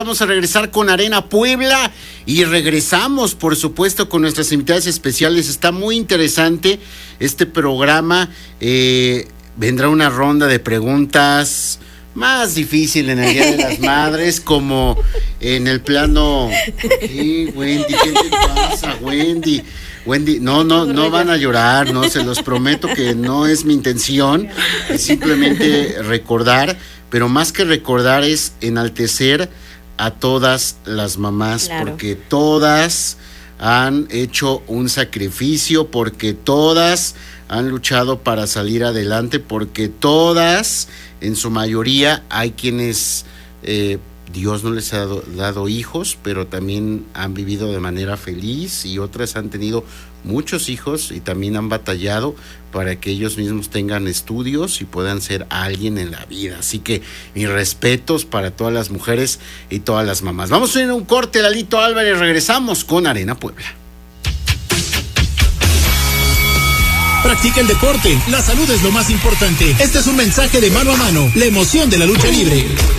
Vamos a regresar con Arena Puebla y regresamos, por supuesto, con nuestras invitadas especiales. Está muy interesante este programa. Vendrá una ronda de preguntas más difícil en el Día de las Madres, como en el plano... Sí, Wendy, ¿qué te pasa, Wendy? Wendy, no van a llorar, no, se los prometo que no es mi intención, es simplemente recordar, pero más que recordar es enaltecer a todas las mamás, claro, porque todas han hecho un sacrificio, porque todas han luchado para salir adelante, porque todas, en su mayoría, hay quienes Dios no les ha dado hijos, pero también han vivido de manera feliz, y otras han tenido muchos hijos y también han batallado para que ellos mismos tengan estudios y puedan ser alguien en la vida. Así que mis respetos para todas las mujeres y todas las mamás. Vamos a ir a un corte, Lalito Álvarez, regresamos con Arena Puebla. Practica el deporte, la salud es lo más importante. Este es un mensaje de Mano a Mano, la emoción de la lucha libre.